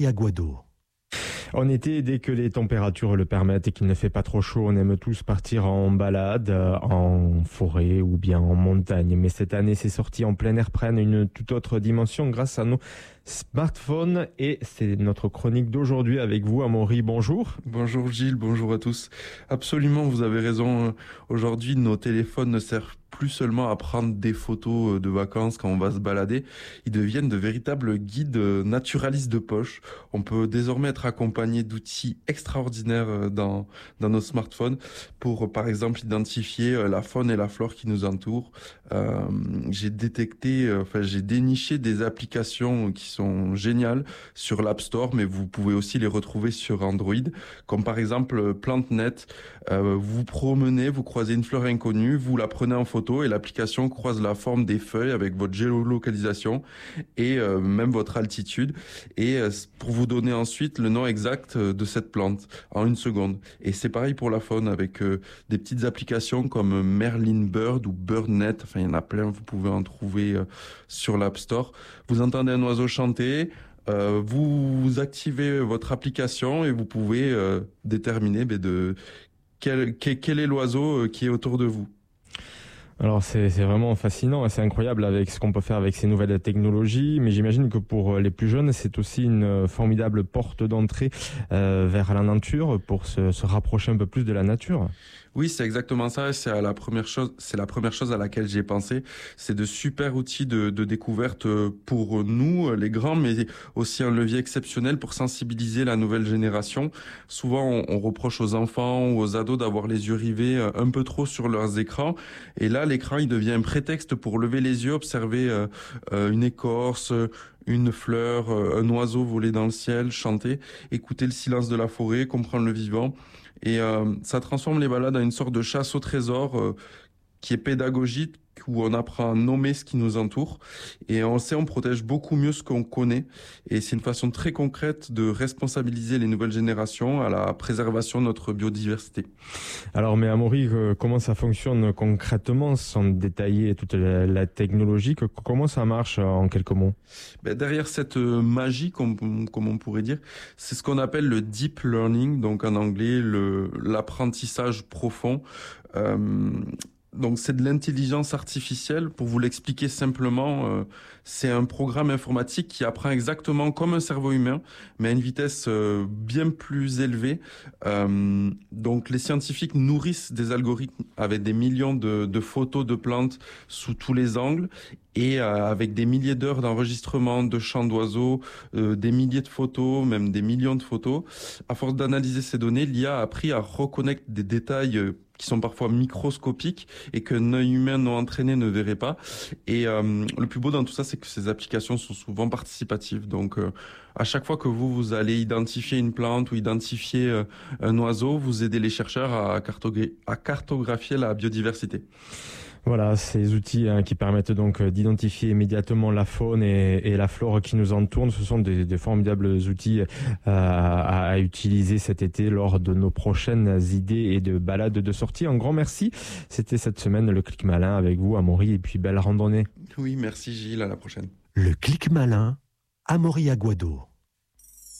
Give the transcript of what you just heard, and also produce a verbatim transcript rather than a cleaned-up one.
Aguado. En été, dès que les températures le permettent et qu'il ne fait pas trop chaud, on aime tous partir en balade, euh, en forêt ou bien en montagne. Mais cette année, ces sorties en plein air prennent une toute autre dimension grâce à nos smartphones. Et c'est notre chronique d'aujourd'hui avec vous, Amaury. Bonjour. Bonjour Gilles, bonjour à tous. Absolument, vous avez raison. Aujourd'hui, nos téléphones ne servent plus seulement à prendre des photos de vacances quand on va se balader. Ils deviennent de véritables guides naturalistes de poche. On peut désormais être accompagné d'outils extraordinaires dans, dans nos smartphones pour, par exemple, identifier la faune et la flore qui nous entourent. Euh, j'ai détecté, enfin, j'ai déniché des applications qui sont géniales sur l'App Store, mais vous pouvez aussi les retrouver sur Android, comme par exemple PlanteNet. Euh, vous vous promenez, vous croisez une fleur inconnue, vous la prenez en photo et l'application croise la forme des feuilles avec votre géolocalisation et euh, même votre altitude et euh, pour vous donner ensuite le nom exact de cette plante en une seconde. Et c'est pareil pour la faune avec euh, des petites applications comme Merlin Bird ou BirdNet. Enfin, il y en a plein, vous pouvez en trouver euh, sur l'App Store. Vous entendez un oiseau chanter, euh, vous activez votre application et vous pouvez euh, déterminer ben, de quel, quel, quel est l'oiseau qui est autour de vous. Alors c'est, c'est vraiment fascinant, c'est incroyable avec ce qu'on peut faire avec ces nouvelles technologies, mais j'imagine que pour les plus jeunes, c'est aussi une formidable porte d'entrée euh, vers la nature pour se, se rapprocher un peu plus de la nature. Oui, c'est exactement ça. C'est la première chose, c'est la première chose à laquelle j'ai pensé. C'est de super outils de, de découverte pour nous, les grands, mais aussi un levier exceptionnel pour sensibiliser la nouvelle génération. Souvent, on, on reproche aux enfants ou aux ados d'avoir les yeux rivés un peu trop sur leurs écrans. Et là, l'écran, il devient un prétexte pour lever les yeux, observer euh, euh, une écorce, une fleur, un oiseau voler dans le ciel, chanter, écouter le silence de la forêt, comprendre le vivant. Et euh, ça transforme les balades en une sorte de chasse au trésor euh, qui est pédagogique, où on apprend à nommer ce qui nous entoure. Et on le sait, on protège beaucoup mieux ce qu'on connaît. Et c'est une façon très concrète de responsabiliser les nouvelles générations à la préservation de notre biodiversité. Alors, mais Amaury, comment ça fonctionne concrètement, sans détailler toute la, la technologie? Comment ça marche en quelques mots? Ben, derrière cette magie, comme, comme on pourrait dire, c'est ce qu'on appelle le deep learning, donc en anglais, le, l'apprentissage profond. Euh, Donc c'est de l'intelligence artificielle. Pour vous l'expliquer simplement, euh, c'est un programme informatique qui apprend exactement comme un cerveau humain, mais à une vitesse euh, bien plus élevée. Euh, donc les scientifiques nourrissent des algorithmes avec des millions de, de photos de plantes sous tous les angles et euh, avec des milliers d'heures d'enregistrement de chants d'oiseaux, euh, des milliers de photos, même des millions de photos. À force d'analyser ces données, l'I A a appris à reconnaître des détails euh, qui sont parfois microscopiques et qu'un œil humain non entraîné ne verrait pas. Et euh, le plus beau dans tout ça, c'est que ces applications sont souvent participatives. Donc, euh, à chaque fois que vous, vous allez identifier une plante ou identifier euh, un oiseau, vous aidez les chercheurs à, cartogra- à cartographier la biodiversité. Voilà, ces outils hein, qui permettent donc d'identifier immédiatement la faune et, et la flore qui nous entourent. Ce sont des, des formidables outils euh, à, à utiliser cet été lors de nos prochaines idées et de balades de sortie. Un grand merci. C'était cette semaine le Clic Malin avec vous, Amaury, et puis belle randonnée. Oui, merci Gilles, à la prochaine. Le Clic Malin, Amaury Aguado.